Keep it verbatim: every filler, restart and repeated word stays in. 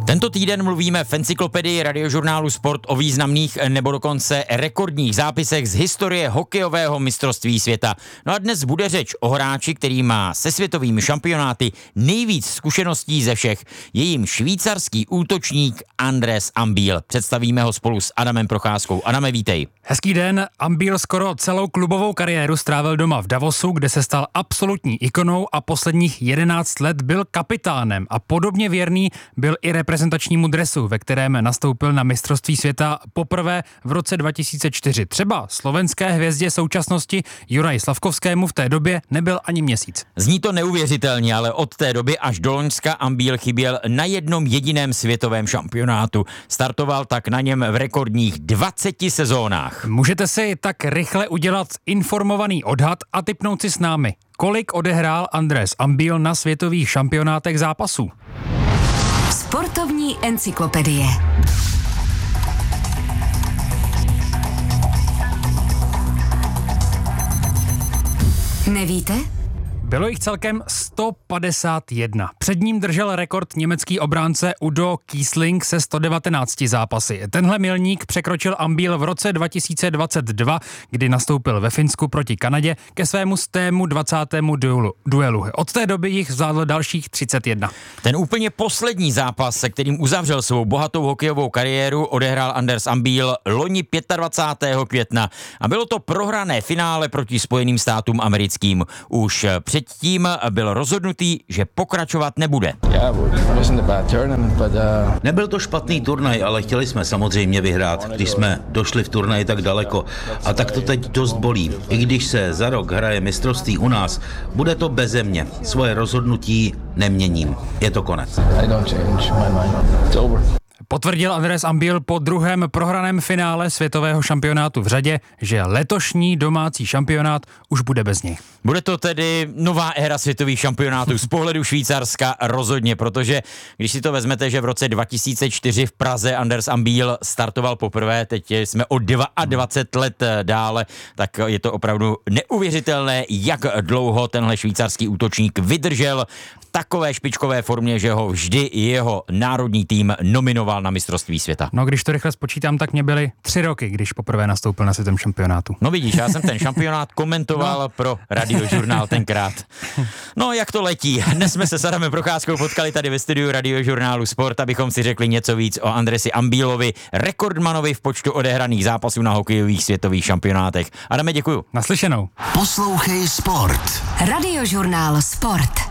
Tento týden mluvíme v encyklopedii Radiožurnálu Sport o významných nebo dokonce rekordních zápisech z historie hokejového mistrovství světa. No a dnes bude řeč o hráči, který má se světovými šampionáty nejvíc zkušeností ze všech. Je jim švýcarský útočník Andrés Ambíl. Představíme ho spolu s Adamem Procházkou. Adame, vítej. Hezký den. Ambíl skoro celou klubovou kariéru strávil doma v Davosu, kde se stal absolutní ikonou a posledních jedenáct let byl kapitánem a podobně věrný byl i reprezentačnímu dresu, ve kterém nastoupil na mistrovství světa poprvé v roce dva tisíce čtyři. Třeba slovenské hvězdě současnosti Juraji Slavkovskému v té době nebyl ani měsíc. Zní to neuvěřitelně, ale od té doby až do loňska Ambíl chyběl na jednom jediném světovém šampionátu. Startoval tak na něm v rekordních dvaceti sezónách. Můžete si tak rychle udělat informovaný odhad a tipnout si s námi, kolik odehrál Andrés Ambíl na světových šampionátech zápasů. Sportovní encyklopedie. Nevíte? Bylo jich celkem sto padesát jedna. Před ním držel rekord německý obránce Udo Kiesling se sto devatenácti zápasy. Tenhle milník překročil Ambíl v roce dva tisíce dvacet dva, kdy nastoupil ve Finsku proti Kanadě ke svému stému dvacátému duelu. duelu. Od té doby jich zvládl dalších třicet jedna. Ten úplně poslední zápas, se kterým uzavřel svou bohatou hokejovou kariéru, odehrál Andrés Ambíl loni dvacátého pátého května a bylo to prohrané finále proti Spojeným státům americkým. Už před Předtím byl rozhodnutý, že pokračovat nebude. Nebyl to špatný turnaj, ale chtěli jsme samozřejmě vyhrát, když jsme došli v turnaji tak daleko. A tak to teď dost bolí. I když se za rok hraje mistrovství u nás, bude to beze mě. Svoje rozhodnutí neměním. Je to konec. Potvrdil Andrés Ambíl po druhém prohraném finále světového šampionátu v řadě, že letošní domácí šampionát už bude bez něj. Bude to tedy nová éra světových šampionátů z pohledu Švýcarska rozhodně, protože když si to vezmete, že v roce dva tisíce čtyři v Praze Andrés Ambíl startoval poprvé, teď jsme o dvacet dva let dále, tak je to opravdu neuvěřitelné, jak dlouho tenhle švýcarský útočník vydržel v takové špičkové formě, že ho vždy jeho národní tým nominoval na mistrovství světa. No, když to rychle spočítám, tak mě byly tři roky, když poprvé nastoupil na světovém šampionátu. No vidíš, já jsem ten šampionát komentoval no. pro Radiožurnál tenkrát. No, jak to letí. Dnes jsme se s Adamem Procházkou potkali tady ve studiu Radiožurnálu Sport, abychom si řekli něco víc o Andresi Ambílovi, rekordmanovi v počtu odehraných zápasů na hokejových světových šampionátech. Adame, děkuju. Naslyšenou. Poslouchej Sport. Radiožurnál Sport.